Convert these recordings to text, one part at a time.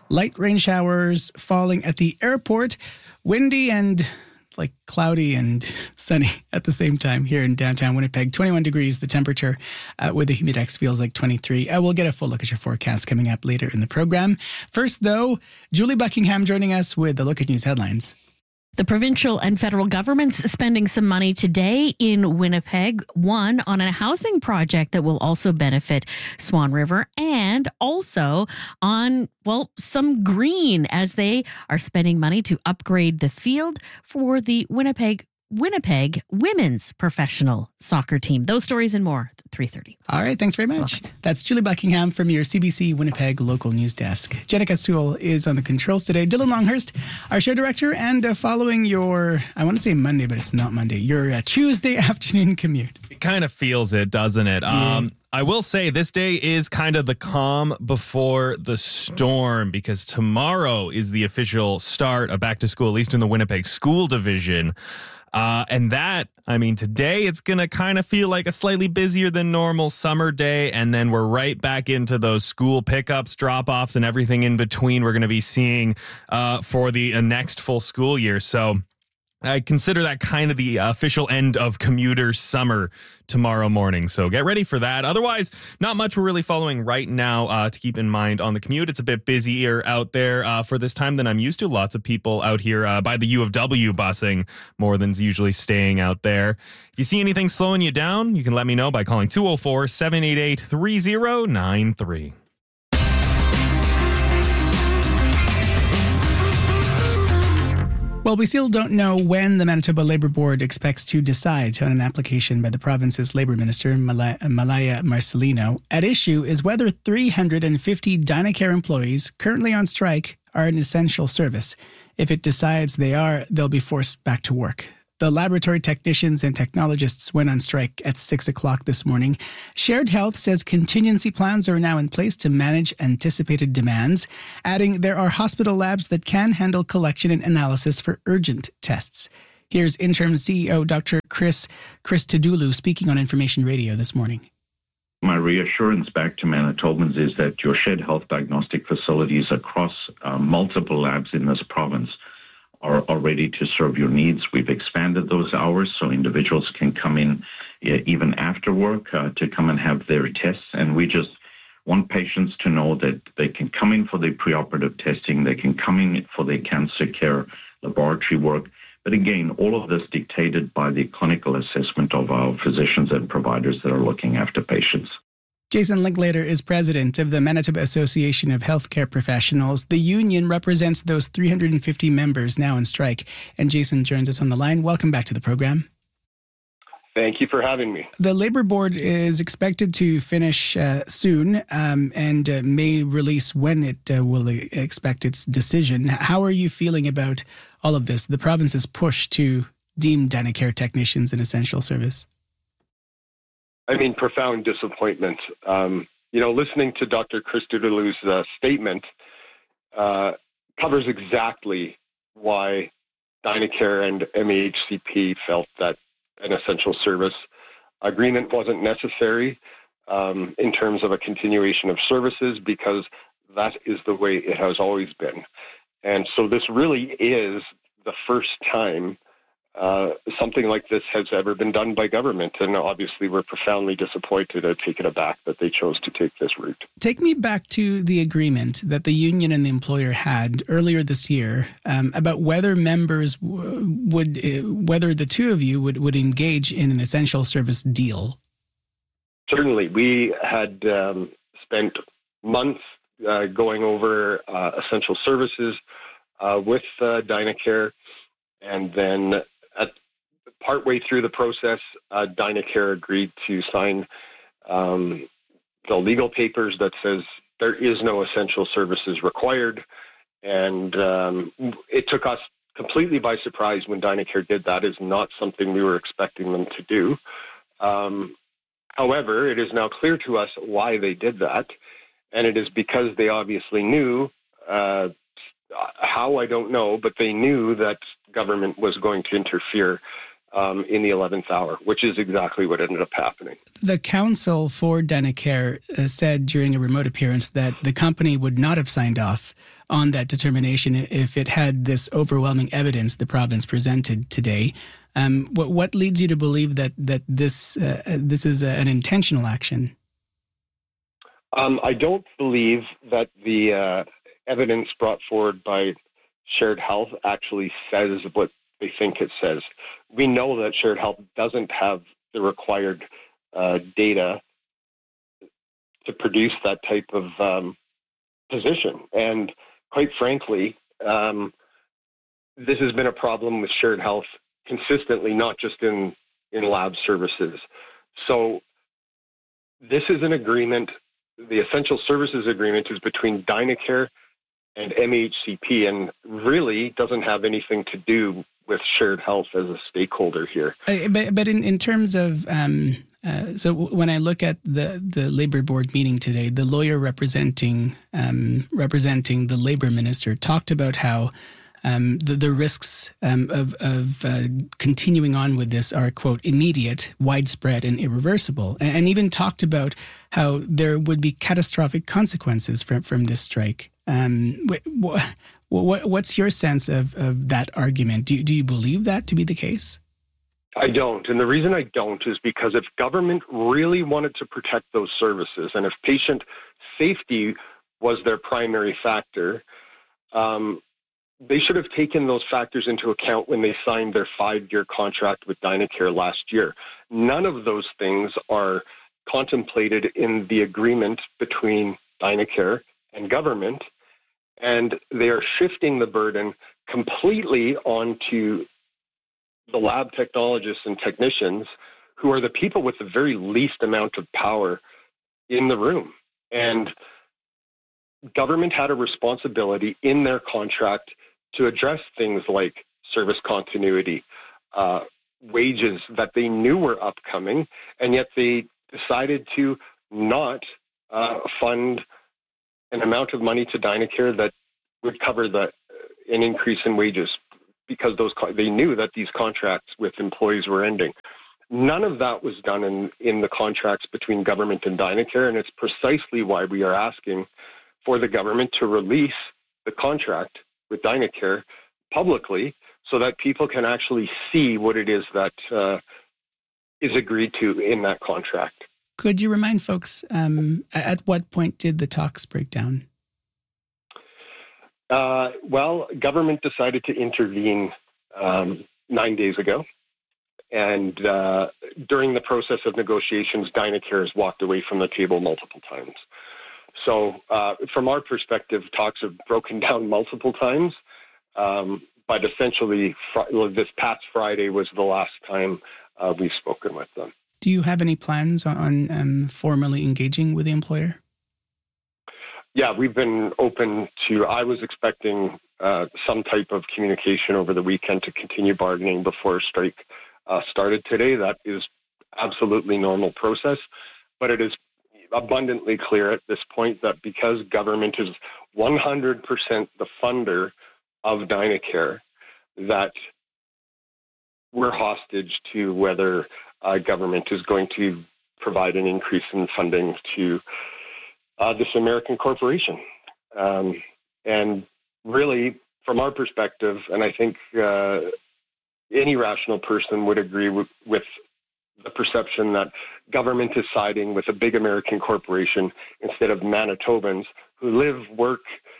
Light rain showers falling at the airport. Windy and cloudy and sunny at the same time here in downtown Winnipeg. 21 degrees, the temperature, where the humidex feels like 23. We'll get a full look at your forecast coming up later in the program. First, though, Julie Buckingham joining us with a look at news headlines. The provincial and federal governments spending some money today in Winnipeg, one on a housing project that will also benefit Swan River, and also on, some green, as they are spending money to upgrade the field for the Winnipeg women's professional soccer team. Those stories and more at 3:30. All right, thanks very much. Welcome. That's Julie Buckingham from your CBC Winnipeg local news desk. Jenica Sewell is on the controls today. Dylan Longhurst, our show director, and following your, I want to say Monday, but it's not Monday, your Tuesday afternoon commute. It kind of feels it, doesn't it? Yeah. I will say this day is kind of the calm before the storm, because tomorrow is the official start of back to school, at least in the Winnipeg School Division. Today it's going to kind of feel like a slightly busier than normal summer day. And then we're right back into those school pickups, drop-offs, and everything in between we're going to be seeing for the next full school year. So I consider that kind of the official end of commuter summer tomorrow morning. So get ready for that. Otherwise, not much we're really following right now to keep in mind on the commute. It's a bit busier out there for this time than I'm used to. Lots of people out here by the U of W busing more than's usually staying out there. If you see anything slowing you down, you can let me know by calling 204-788-3093. Well, we still don't know when the Manitoba Labour Board expects to decide on an application by the province's Labour Minister, Malaya Marcelino. At issue is whether 350 Dynacare employees currently on strike are an essential service. If it decides they are, they'll be forced back to work. The laboratory technicians and technologists went on strike at 6 o'clock this morning. Shared Health says contingency plans are now in place to manage anticipated demands, adding there are hospital labs that can handle collection and analysis for urgent tests. Here's interim CEO Dr. Chris Tudulu speaking on Information Radio this morning. My reassurance back to Manitobans is that your Shared Health diagnostic facilities across multiple labs in this province are ready to serve your needs. We've expanded those hours so individuals can come in even after work to come and have their tests. And we just want patients to know that they can come in for their preoperative testing, they can come in for their cancer care laboratory work. But again, all of this dictated by the clinical assessment of our physicians and providers that are looking after patients. Jason Linklater is president of the Manitoba Association of Healthcare Professionals. The union represents those 350 members now on strike. And Jason joins us on the line. Welcome back to the program. Thank you for having me. The Labour Board is expected to finish soon and may release when it will expect its decision. How are you feeling about all of this, the province's push to deem Dynacare technicians an essential service? Profound disappointment. Listening to Dr. Chris Tudulu's statement covers exactly why Dynacare and MAHCP felt that an essential service agreement wasn't necessary in terms of a continuation of services, because that is the way it has always been. And so this really is the first time something like this has ever been done by government. And obviously we're profoundly disappointed and taken aback that they chose to take this route. Take me back to the agreement that the union and the employer had earlier this year about whether members whether the two of you would engage in an essential service deal. Certainly. We had spent months going over essential services with Dynacare, and then partway through the process, Dynacare agreed to sign the legal papers that says there is no essential services required. And it took us completely by surprise when Dynacare did that. Is not something we were expecting them to do. However, it is now clear to us why they did that. And it is because they obviously knew, how I don't know, but they knew that government was going to interfere in the 11th hour, which is exactly what ended up happening. The counsel for Dynacare said during a remote appearance that the company would not have signed off on that determination if it had this overwhelming evidence the province presented today. What leads you to believe that this is an intentional action? I don't believe that the evidence brought forward by Shared Health actually says what they think it says. We know that Shared Health doesn't have the required data to produce that type of position. And quite frankly, this has been a problem with Shared Health consistently, not just in lab services. So this is an agreement. The essential services agreement is between Dynacare and MHCP, and really doesn't have anything to do with Shared Health as a stakeholder here. But in terms of, so when I look at the Labour Board meeting today, the lawyer representing the Labour Minister talked about how the risks of continuing on with this are, quote, immediate, widespread, and irreversible, and even talked about how there would be catastrophic consequences from this strike. What's your sense of that argument? Do you believe that to be the case? I don't. And the reason I don't is because if government really wanted to protect those services, and if patient safety was their primary factor, they should have taken those factors into account when they signed their 5-year contract with Dynacare last year. None of those things are contemplated in the agreement between Dynacare and government, and they are shifting the burden completely onto the lab technologists and technicians, who are the people with the very least amount of power in the room. And government had a responsibility in their contract to address things like service continuity, wages that they knew were upcoming, and yet they decided to not fund an amount of money to Dynacare that would cover an increase in wages, because they knew that these contracts with employees were ending. None of that was done in the contracts between government and Dynacare, and it's precisely why we are asking for the government to release the contract with Dynacare publicly, so that people can actually see what it is that is agreed to in that contract. Could you remind folks, at what point did the talks break down? Well, government decided to intervene 9 days ago. And during the process of negotiations, Dynacare has walked away from the table multiple times. So from our perspective, talks have broken down multiple times. But essentially, this past Friday was the last time we've spoken with them. Do you have any plans on formally engaging with the employer? Yeah, we've been open to, I was expecting some type of communication over the weekend to continue bargaining before strike started today. That is absolutely normal process, but it is abundantly clear at this point that because government is 100% the funder of Dynacare, that we're hostage to whether government is going to provide an increase in funding to this American corporation. And really, from our perspective, and I think any rational person would agree with the perception that government is siding with a big American corporation instead of Manitobans who live, work,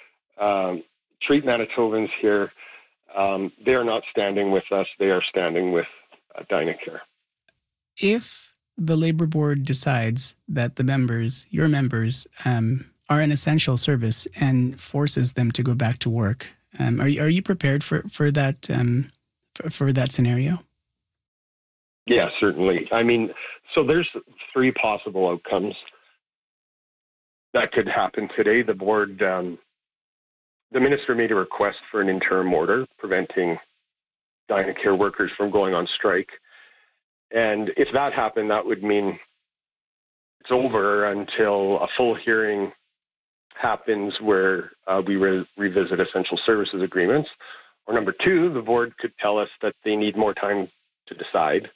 treat Manitobans here. They are not standing with us. They are standing with Dynacare. If the Labour Board decides that your members, are an essential service and forces them to go back to work, are you prepared for that for that scenario? Yeah, certainly. I mean, so there's 3 possible outcomes that could happen today. The board, the minister made a request for an interim order preventing Dynacare workers from going on strike. And if that happened, that would mean it's over until a full hearing happens where we revisit essential services agreements. Or number 2, the board could tell us that they need more time to decide.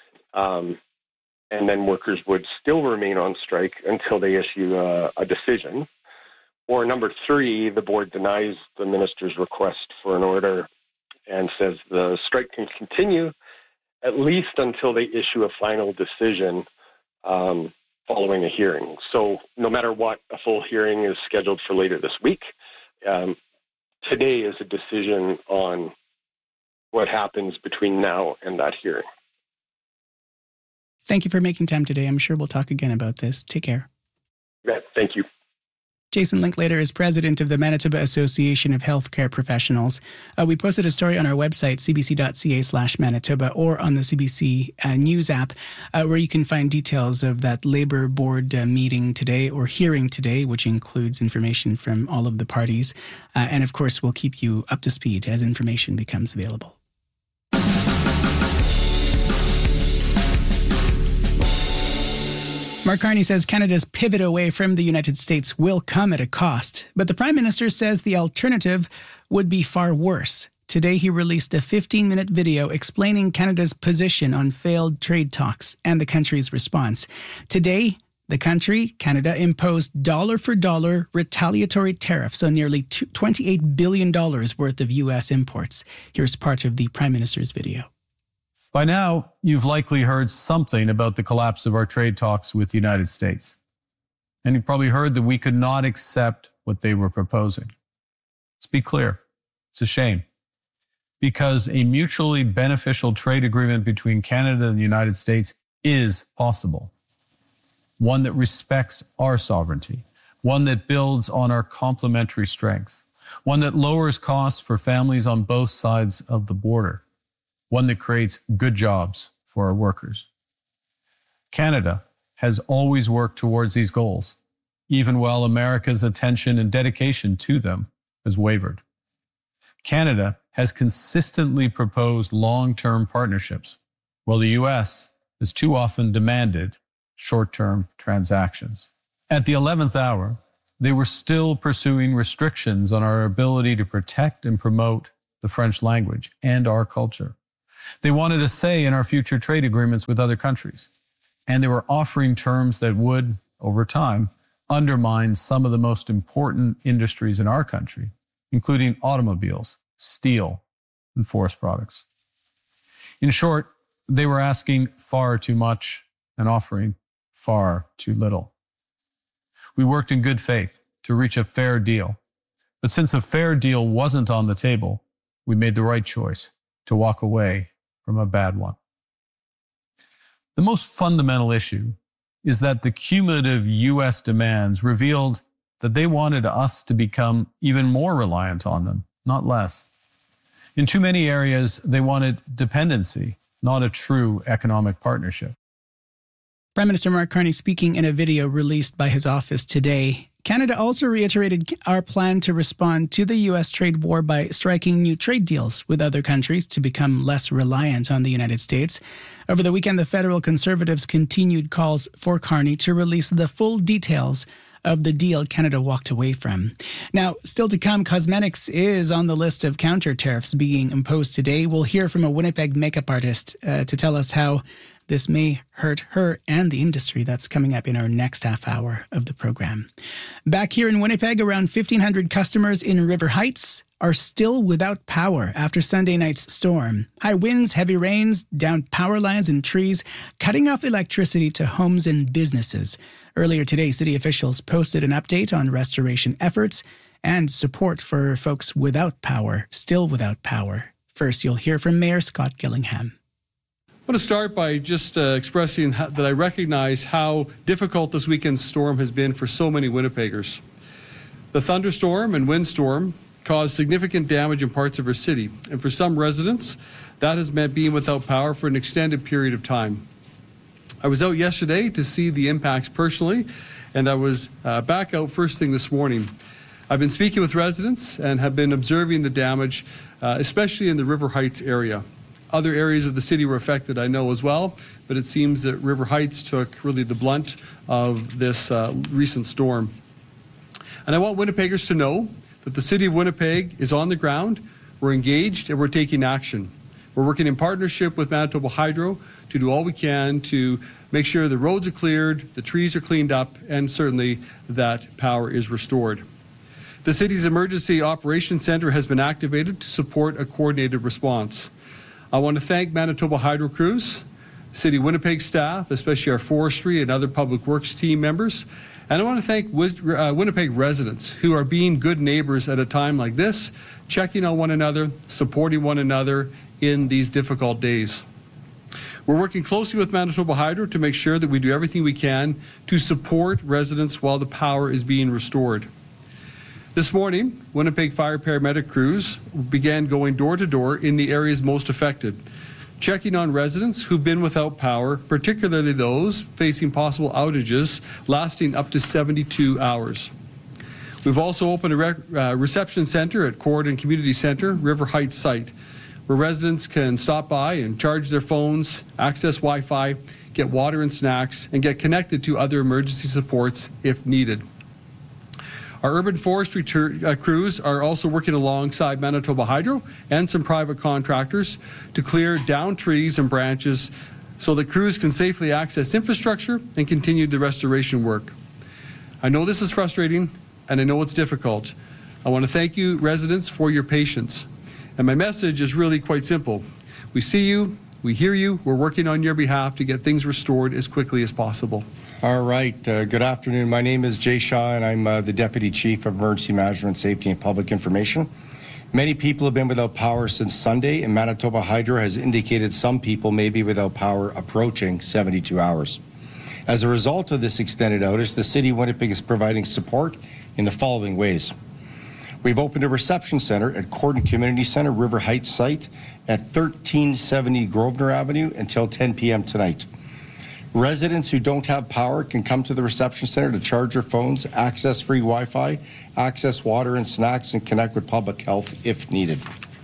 And then workers would still remain on strike until they issue a decision. Or number three, the board denies the minister's request for an order and says the strike can continue at least until they issue a final decision following a hearing. So no matter what, a full hearing is scheduled for later this week. Today is a decision on what happens between now and that hearing. Thank you for making time today. I'm sure we'll talk again about this. Take care. Yeah, thank you. Jason Linklater is president of the Manitoba Association of Healthcare Professionals. We posted a story on our website, cbc.ca/Manitoba, or on the CBC News app, where you can find details of that Labour Board meeting today or hearing today, which includes information from all of the parties. And of course, we'll keep you up to speed as information becomes available. Mark Carney says Canada's pivot away from the United States will come at a cost, but the Prime Minister says the alternative would be far worse. Today, he released a 15-minute video explaining Canada's position on failed trade talks and the country's response. Today, the country, Canada, imposed dollar-for-dollar retaliatory tariffs on nearly $28 billion worth of U.S. imports. Here's part of the Prime Minister's video. By now, you've likely heard something about the collapse of our trade talks with the United States. And you've probably heard that we could not accept what they were proposing. Let's be clear. It's a shame. Because a mutually beneficial trade agreement between Canada and the United States is possible. One that respects our sovereignty. One that builds on our complementary strengths. One that lowers costs for families on both sides of the border. One that creates good jobs for our workers. Canada has always worked towards these goals, even while America's attention and dedication to them has wavered. Canada has consistently proposed long-term partnerships, while the U.S. has too often demanded short-term transactions. At the 11th hour, they were still pursuing restrictions on our ability to protect and promote the French language and our culture. They wanted a say in our future trade agreements with other countries. And they were offering terms that would, over time, undermine some of the most important industries in our country, including automobiles, steel, and forest products. In short, they were asking far too much and offering far too little. We worked in good faith to reach a fair deal. But since a fair deal wasn't on the table, we made the right choice to walk away from a bad one. The most fundamental issue is that the cumulative U.S. demands revealed that they wanted us to become even more reliant on them, not less. In too many areas, they wanted dependency, not a true economic partnership. Prime Minister Mark Carney speaking in a video released by his office today. Canada also reiterated our plan to respond to the U.S. trade war by striking new trade deals with other countries to become less reliant on the United States. Over the weekend, the federal Conservatives continued calls for Carney to release the full details of the deal Canada walked away from. Now, still to come, cosmetics is on the list of counter tariffs being imposed today. We'll hear from a Winnipeg makeup artist to tell us how this may hurt her and the industry. That's coming up in our next half hour of the program. Back here in Winnipeg, around 1,500 customers in River Heights are still without power after Sunday night's storm. High winds, heavy rains, downed power lines and trees, cutting off electricity to homes and businesses. Earlier today, city officials posted an update on restoration efforts and support for folks without power, still without power. First, you'll hear from Mayor Scott Gillingham. I want to start by just expressing that I recognize how difficult this weekend's storm has been for so many Winnipeggers. The thunderstorm and windstorm caused significant damage in parts of our city, and for some residents, that has meant being without power for an extended period of time. I was out yesterday to see the impacts personally, and I was back out first thing this morning. I've been speaking with residents and have been observing the damage, especially in the River Heights area. Other areas of the city were affected, I know as well, but it seems that River Heights took really the blunt of this recent storm. And I want Winnipeggers to know that the City of Winnipeg is on the ground, we're engaged, and we're taking action. We're working in partnership with Manitoba Hydro to do all we can to make sure the roads are cleared, the trees are cleaned up, and certainly that power is restored. The city's Emergency Operations Centre has been activated to support a coordinated response. I want to thank Manitoba Hydro crews, City Winnipeg staff, especially our forestry and other public works team members, and I want to thank Winnipeg residents who are being good neighbors at a time like this, checking on one another, supporting one another in these difficult days. We're working closely with Manitoba Hydro to make sure that we do everything we can to support residents while the power is being restored. This morning, Winnipeg Fire Paramedic crews began going door to door in the areas most affected, checking on residents who've been without power, particularly those facing possible outages lasting up to 72 hours. We've also opened a reception center at Corridon Community Center, River Heights site, where residents can stop by and charge their phones, access Wi-Fi, get water and snacks, and get connected to other emergency supports if needed. Our urban forestry crews are also working alongside Manitoba Hydro and some private contractors to clear down trees and branches so that crews can safely access infrastructure and continue the restoration work. I know this is frustrating and I know it's difficult. I want to thank you, residents, for your patience. And my message is really quite simple. We see you, we hear you, we're working on your behalf to get things restored as quickly as possible. All right. Good afternoon. My name is Jay Shaw, and I'm the Deputy Chief of Emergency Management, Safety and Public Information. Many people have been without power since Sunday, and Manitoba Hydro has indicated some people may be without power approaching 72 hours. As a result of this extended outage, the City of Winnipeg is providing support in the following ways. We've opened a reception center at Corridon Community Center, River Heights site at 1370 Grosvenor Avenue until 10 p.m. tonight. Residents who don't have power can come to the reception center to charge their phones, access free Wi-Fi, access water and snacks, and connect with public health if needed.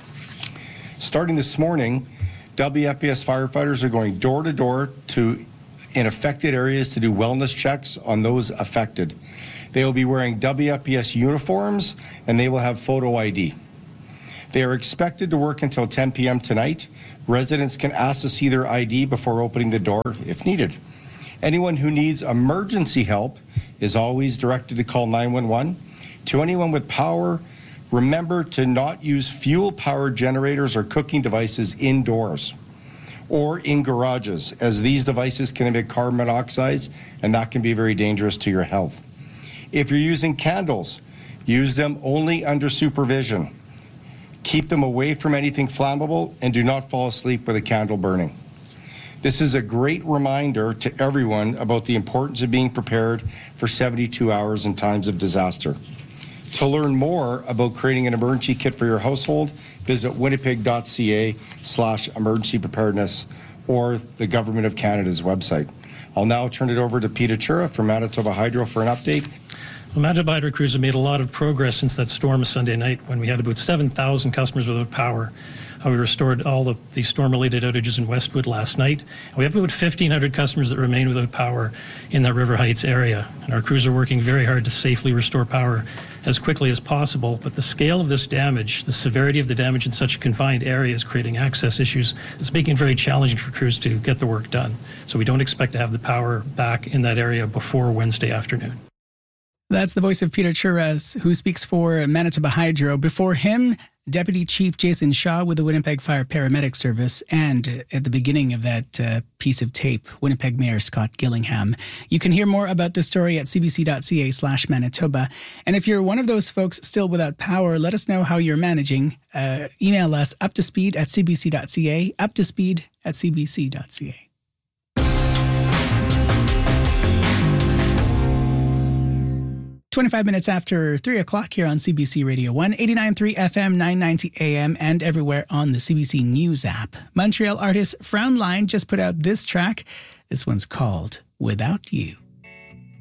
Starting this morning, WFPS firefighters are going door to door in affected areas to do wellness checks on those affected. They will be wearing WFPS uniforms and they will have photo ID. They are expected to work until 10 p.m. tonight. Residents can ask to see their ID before opening the door if needed. Anyone who needs emergency help is always directed to call 911. To anyone with power, remember to not use fuel-powered generators or cooking devices indoors or in garages, as these devices can emit carbon monoxide, and that can be very dangerous to your health. If you're using candles, use them only under supervision. Keep them away from anything flammable and do not fall asleep with a candle burning. This is a great reminder to everyone about the importance of being prepared for 72 hours in times of disaster. To learn more about creating an emergency kit for your household, visit winnipeg.ca/emergency preparedness or the Government of Canada's website. I'll now turn it over to Peter Chura from Manitoba Hydro for an update. Well, Manitoba Hydro crews have made a lot of progress since that storm Sunday night when we had about 7,000 customers without power. We restored all the storm-related outages in Westwood last night. We have about 1,500 customers that remain without power in that River Heights area. And our crews are working very hard to safely restore power as quickly as possible. But the scale of this damage, the severity of the damage in such a confined area is creating access issues. It's making it very challenging for crews to get the work done. So we don't expect to have the power back in that area before Wednesday afternoon. That's the voice of Peter Chura, who speaks for Manitoba Hydro. Before him, Deputy Chief Jason Shaw with the Winnipeg Fire Paramedic Service, and at the beginning of that piece of tape, Winnipeg Mayor Scott Gillingham. You can hear more about this story at cbc.ca/Manitoba. And if you're one of those folks still without power, let us know how you're managing. Email us uptospeed@cbc.ca, uptospeed@cbc.ca. 25 minutes after 3 o'clock here on CBC Radio 1, 89.3 FM, 990 AM, and everywhere on the CBC News app. Montreal artist Frownline just put out this track. This one's called Without You.